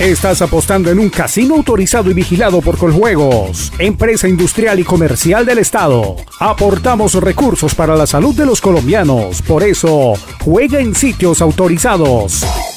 Estás apostando en un casino autorizado y vigilado por Coljuegos, empresa industrial y comercial del Estado. Aportamos recursos para la salud de los colombianos. Por eso, juega en sitios autorizados.